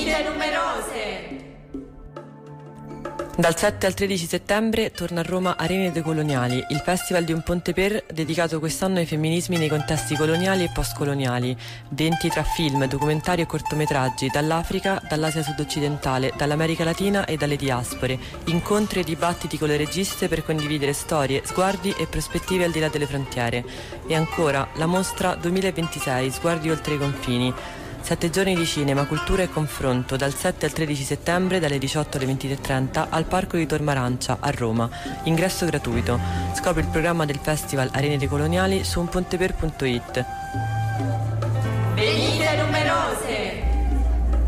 Vigile numerose! Dal 7 al 13 settembre torna a Roma Arene Decoloniali, il festival di un ponte per dedicato quest'anno ai femminismi nei contesti coloniali e postcoloniali. 20 tra film, documentari e cortometraggi dall'Africa, dall'Asia sud-occidentale, dall'America Latina e dalle diaspore. Incontri e dibattiti con le registe per condividere storie, sguardi e prospettive al di là delle frontiere. E ancora la mostra 2026, Sguardi oltre i confini. 7 giorni di cinema, cultura e confronto dal 7 al 13 settembre dalle 18 alle 23:30 al Parco di Tor Marancia a Roma. Ingresso gratuito. Scopri il programma del Festival Arene Decoloniali su unponteper.it.